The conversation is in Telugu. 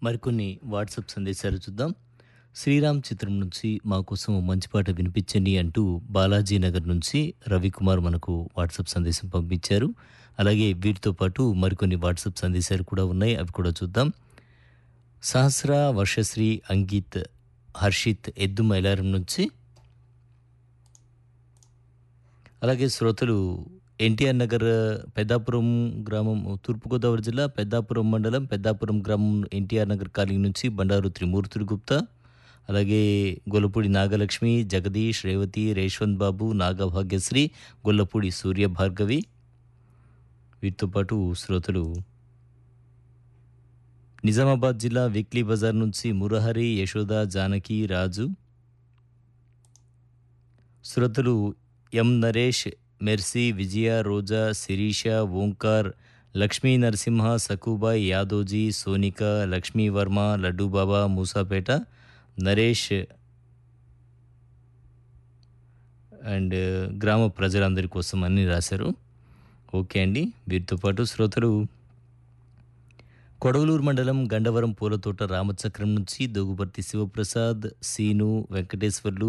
మరికొన్ని వాట్సాప్ సందేశాలు చూద్దాం. శ్రీరామ్ చిత్రం నుంచి మా కోసం ఓ మంచి పాట వినిపించండి అంటూ బాలాజీ నగర్ నుంచి రవికుమార్ మనకు వాట్సాప్ సందేశం పంపించారు. అలాగే వీటితో పాటు మరికొన్ని వాట్సాప్ సందేశాలు కూడా ఉన్నాయి. అవి కూడా చూద్దాం. సహస్ర, వర్షశ్రీ, అంకిత్, హర్షిత్ ఎద్దు మైలారం నుంచి, అలాగే శ్రోతలు ఎన్టీఆర్ నగర్ పెద్దాపురం గ్రామం, తూర్పుగోదావరి జిల్లా పెద్దాపురం మండలం పెద్దాపురం గ్రామం ఎన్టీఆర్ నగర్ కాలనీ నుంచి బండారు త్రిమూర్తులు గుప్తా, అలాగే గొల్లపూడి నాగలక్ష్మి, జగదీష్, రేవతి, రేష్వంత్ బాబు, నాగభాగ్యశ్రీ, గొల్లపూడి సూర్య భార్గవి. వీటితో పాటు శ్రోతలు నిజామాబాద్ జిల్లా వీక్లీ బజార్ నుంచి మురహరి, యశోద, జానకి, రాజు. శ్రోతలు ఎం Naresh, mercy, Vijaya, Roja, Sirisha, Omkar, Lakshmi Narasimha, Sakubai, Yadoji, Sonika, Lakshmi Varma, Laddubaba, Moosapet, Naresh and గ్రామ ప్రజలందరి కోసం అన్ని రాశారు. ఓకే అండి. వీటితో పాటు శ్రోతలు కొడవలూరు మండలం గండవరం పూలతోట రామచక్రం నుంచి దోగుపర్తి శివప్రసాద్, సీను, వెంకటేశ్వర్లు,